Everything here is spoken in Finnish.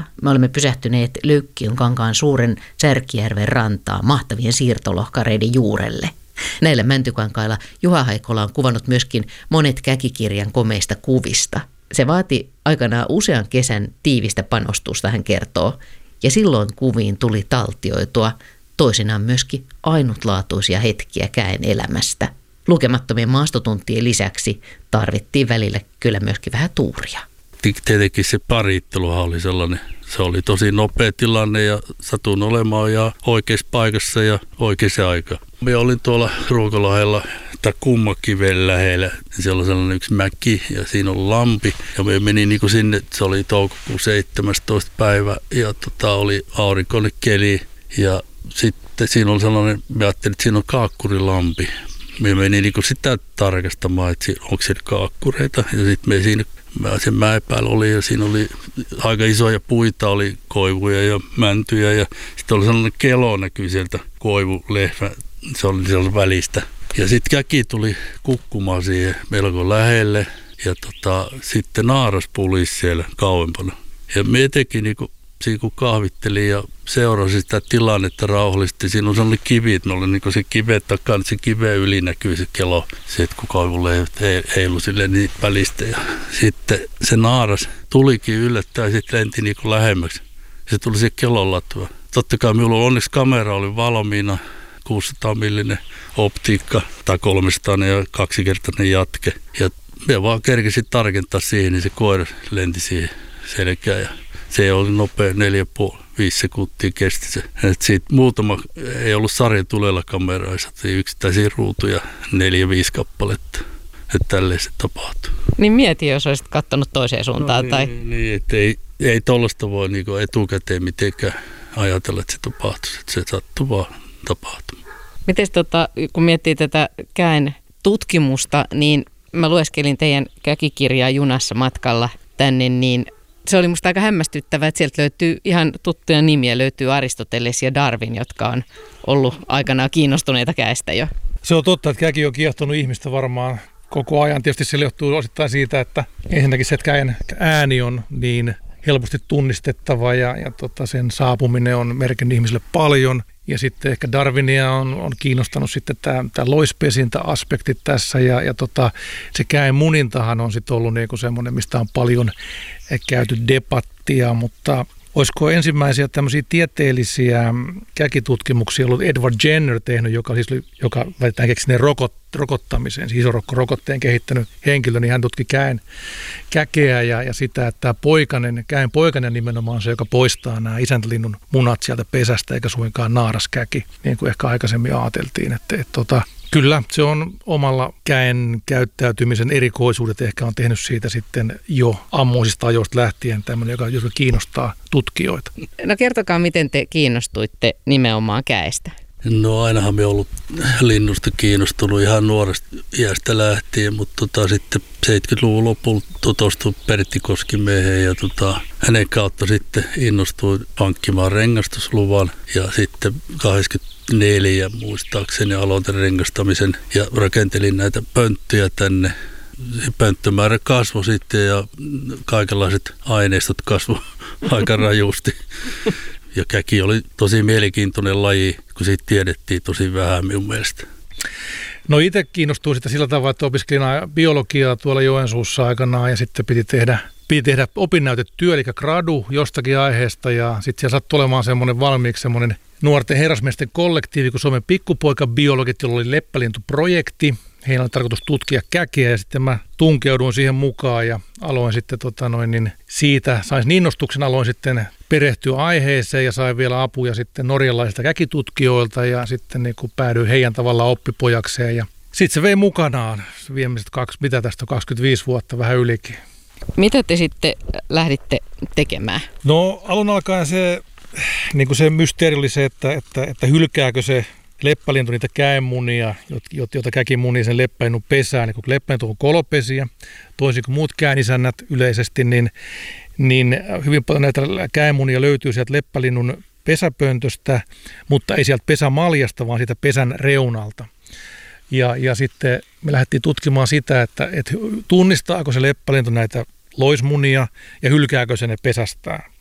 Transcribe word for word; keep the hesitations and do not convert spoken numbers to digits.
Me olemme pysähtyneet Löykkiön kankaan suuren Särkijärven rantaa mahtavien siirtolohkareiden juurelle. Näillä mäntykankailla Juha Haikola on kuvannut myöskin monet käkikirjan komeista kuvista. Se vaati aikanaan usean kesän tiivistä panostusta, hän kertoo, ja silloin kuviin tuli taltioitua toisinaan myöskin ainutlaatuisia hetkiä käen elämästä. Lukemattomien maastotuntien lisäksi tarvittiin välillä kyllä myöskin vähän tuuria. Tietenkin se paritteluhan oli sellainen, se oli tosi nopea tilanne ja satun olemaan ja oikeassa paikassa ja oikeassa aikaan. Me olin tuolla Ruokolahdella tai Kummakiven lähellä, siellä oli sellainen yksi mäki ja siinä on lampi ja me menin niin kuin sinne, se oli toukokuun seitsemästoista päivä ja tota, oli aurinkoinen keli ja sitten siinä oli sellainen, me ajattelin, että siinä on Kaakkurilampi. Me menin niin kuin sitä tarkastamaan, että onko siellä kaakkureita ja sitten me siinä Mä sen mäen päällä oli ja siinä oli aika isoja puita, oli koivuja ja mäntyjä ja sitten oli sellainen kelo näkyy sieltä koivulehmä, se oli siellä välistä. Ja sitten käki tuli kukkumaan siihen melko lähelle ja tota, sitten naaras pulisi siellä kauempana. Ja me etenkin niinku, siinä kun kahvittelin ja seurasin sitä tilannetta rauhallisesti, siinä on sellainen kivi, että oli niinku se kive takana, se kive yli näkyy se kelo, se, että kun koivulehmät heilu silleen niin välistä. Ja sitten se naaras tulikin yllättäen ja sitten lenti niinku lähemmäksi. Se tuli siihen kelon latva. Totta kai minulla onneksi kamera oli valmiina, kuusisataa millinen optiikka tai kolmesataa ja kaksikertainen jatke. Ja me vaan kerkesin tarkentaa siihen, niin se koira lenti siihen selkään. Ja se oli nopea, neljä puoli, viisi sekuntia kesti se. Et siitä muutama, ei ollut sarjatulella kameraa, saatiin yksittäisiä ruutuja, neljä, viisi kappaletta. Että tälleen se tapahtui. Niin mieti, jos olisit katsonut toiseen suuntaan. No, tai... Niin, niin että ei, ei tuollaista voi niinku etukäteen mitenkään ajatella, että se tapahtuisi. Että se sattuu vaan tapahtumaan. Miten tota, kun miettii tätä käen tutkimusta, niin mä lueskelin teidän käkikirjaa junassa matkalla tänne, niin se oli musta aika hämmästyttävää, että sieltä löytyy ihan tuttuja nimiä, löytyy Aristoteles ja Darwin, jotka on ollut aikanaan kiinnostuneita käestä jo. Se on totta, että käki on kiehtonut ihmistä varmaan koko ajan. Tietysti se johtuu osittain siitä, että ensinnäkin se, että käen ääni on niin helposti tunnistettava ja, ja tota, sen saapuminen on merkinnyt ihmisille paljon. Ja sitten ehkä Darwinia on, on kiinnostanut sitten tämä, tämä loispesintä-aspekti tässä ja, ja tota, se käen munintahan on sitten ollut niinku semmoinen, mistä on paljon käyty debattia, mutta olisiko ensimmäisiä tämmöisiä tieteellisiä käkitutkimuksia ollut Edward Jenner tehnyt, joka siis joka väitetään keksineen rokot, rokottamiseen, siis isorokkorokotteen kehittänyt henkilö, niin hän tutki käen käkeä ja, ja sitä, että tämä poikanen, käen poikanen nimenomaan on se, joka poistaa nämä isäntälinnun munat sieltä pesästä, eikä suinkaan naaraskäki, niin kuin ehkä aikaisemmin ajateltiin. Että, että, tota, kyllä, se on omalla käen käyttäytymisen erikoisuudet ehkä on tehnyt siitä sitten jo ammoisista ajoista lähtien tämmöinen, joka, joka kiinnostaa tutkijoita. No kertokaa, miten te kiinnostuitte nimenomaan käestä? No ainahan me ollut linnusta kiinnostunut ihan nuoresta iästä lähtien, mutta tota, sitten seitsemänkymmentäluvun lopulla tutustuin Pertti Koskimieheen ja tota, hänen kautta sitten innostuin hankkimaan rengastusluvan ja sitten kahdeksankymmentäneljä muistaakseni aloitin rengastamisen ja rakentelin näitä pönttöjä tänne. Pönttömäärä kasvoi sitten ja kaikenlaiset aineistot kasvoi aika rajusti. Ja käki oli tosi mielenkiintoinen laji, kun siitä tiedettiin tosi vähän minun mielestä. No itse kiinnostuin sitä sillä tavalla, että opiskelin biologiaa tuolla Joensuussa aikanaan ja sitten piti tehdä, piti tehdä opinnäytetyö, eli gradu jostakin aiheesta ja sitten siellä sattui olemaan semmoinen valmiiksi semmoinen nuorten herrasmiesten kollektiivi, kun Suomen pikkupoikabiologit, jolla oli leppälintuprojekti. Heillä oli tarkoitus tutkia käkiä ja sitten mä tunkeuduin siihen mukaan ja aloin sitten tota noin, niin siitä, sain innostuksen, aloin sitten perehtyä aiheeseen ja sain vielä apuja sitten norjalaisilta käkitutkijoilta ja sitten niin kuin päädyin heidän tavallaan oppipojakseen ja sitten se vei mukanaan viimeiset kaksi, mitä tästä on kaksikymmentäviisi vuotta, vähän ylikin. Mitä te sitten lähditte tekemään? No alun alkaen se, niin kuin se mysteeri oli se, että, että, että hylkääkö se leppälintu niitä käenmunia, joita käki munii sen leppälinnun pesään, niin kun leppälintu on kolopesiä, toisin kuin muut käänisännät yleisesti, niin, niin hyvin paljon näitä käenmunia löytyy sieltä leppälinnun pesäpöntöstä, mutta ei sieltä pesämaljasta, vaan siitä pesän reunalta. Ja, ja sitten me lähdettiin tutkimaan sitä, että, että tunnistaako se leppälintu näitä loismunia ja hylkääkö se ne pesästään.